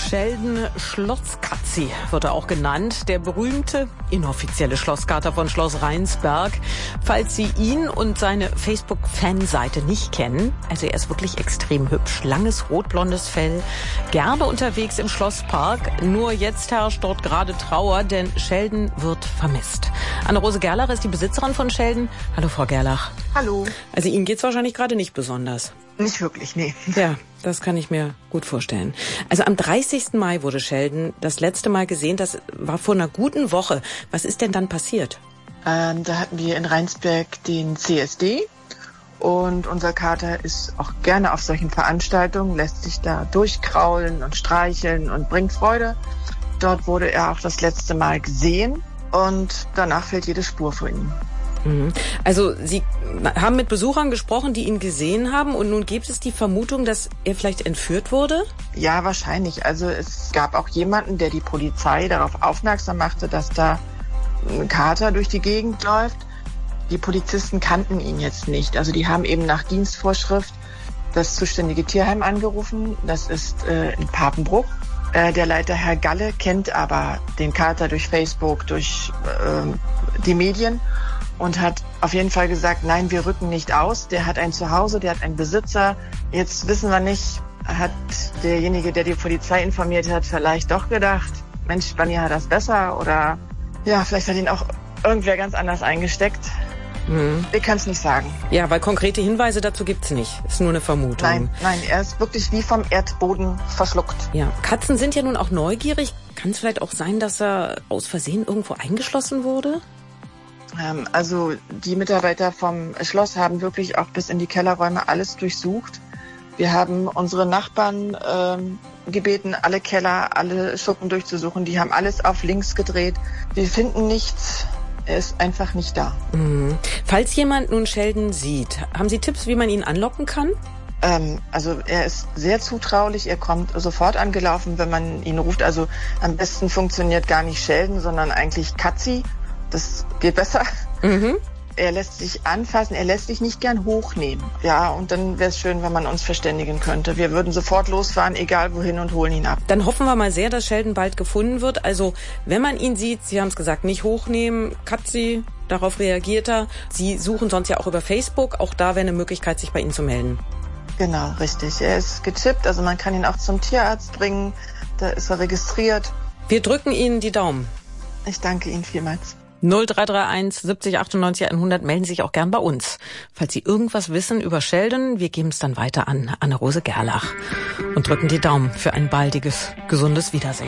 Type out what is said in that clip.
Sheldon Schloss-Katzi wird er auch genannt, der berühmte inoffizielle Schlosskater von Schloss Rheinsberg. Falls Sie ihn und seine Facebook-Fanseite nicht kennen, also er ist wirklich extrem hübsch, langes rotblondes Fell, gerne unterwegs im Schlosspark. Nur jetzt herrscht dort gerade Trauer, denn Sheldon wird vermisst. Anne-Rose Gerlach ist die Besitzerin von Sheldon. Hallo, Frau Gerlach. Hallo. Also Ihnen geht's wahrscheinlich gerade nicht besonders. Nicht wirklich, nee. Ja, das kann ich mir gut vorstellen. Also am 30. Mai wurde Sheldon das letzte Mal gesehen. Das war vor einer guten Woche. Was ist denn dann passiert? Da hatten wir in Rheinsberg den CSD und unser Kater ist auch gerne auf solchen Veranstaltungen, lässt sich da durchkraulen und streicheln und bringt Freude. Dort wurde er auch das letzte Mal gesehen und danach fällt jede Spur von ihm. Also Sie haben mit Besuchern gesprochen, die ihn gesehen haben, und nun gibt es die Vermutung, dass er vielleicht entführt wurde? Ja, wahrscheinlich. Also es gab auch jemanden, der die Polizei darauf aufmerksam machte, dass da ein Kater durch die Gegend läuft. Die Polizisten kannten ihn jetzt nicht. Also die haben eben nach Dienstvorschrift das zuständige Tierheim angerufen. Das ist in Papenbruch. Der Leiter Herr Galle kennt aber den Kater durch Facebook, durch die Medien. Und hat auf jeden Fall gesagt, nein, wir rücken nicht aus. Der hat ein Zuhause, der hat einen Besitzer. Jetzt wissen wir nicht, hat derjenige, der die Polizei informiert hat, vielleicht doch gedacht, Mensch, Spanier hat das besser, oder ja, vielleicht hat ihn auch irgendwer ganz anders eingesteckt. Wir können es nicht sagen. Ja, weil konkrete Hinweise dazu gibt's nicht. Ist nur eine Vermutung. Nein, er ist wirklich wie vom Erdboden verschluckt. Ja, Katzen sind ja nun auch neugierig. Kann es vielleicht auch sein, dass er aus Versehen irgendwo eingeschlossen wurde? Also die Mitarbeiter vom Schloss haben wirklich auch bis in die Kellerräume alles durchsucht. Wir haben unsere Nachbarn gebeten, alle Keller, alle Schuppen durchzusuchen. Die haben alles auf links gedreht. Wir finden nichts. Er ist einfach nicht da. Falls jemand nun Sheldon sieht, haben Sie Tipps, wie man ihn anlocken kann? Also er ist sehr zutraulich. Er kommt sofort angelaufen, wenn man ihn ruft. Also am besten funktioniert gar nicht Sheldon, sondern eigentlich Katzi. Das geht besser. Er lässt sich anfassen, er lässt sich nicht gern hochnehmen. Ja, und dann wäre es schön, wenn man uns verständigen könnte. Wir würden sofort losfahren, egal wohin, und holen ihn ab. Dann hoffen wir mal sehr, dass Sheldon bald gefunden wird. Also, wenn man ihn sieht, Sie haben es gesagt, nicht hochnehmen. Katzi, darauf reagiert er. Sie suchen sonst ja auch über Facebook. Auch da wäre eine Möglichkeit, sich bei Ihnen zu melden. Genau, richtig. Er ist gechippt, also man kann ihn auch zum Tierarzt bringen. Da ist er registriert. Wir drücken Ihnen die Daumen. Ich danke Ihnen vielmals. 0331 70 98 100, melden Sie sich auch gern bei uns. Falls Sie irgendwas wissen über Sheldon, wir geben es dann weiter an Anne-Rose Gerlach und drücken die Daumen für ein baldiges, gesundes Wiedersehen.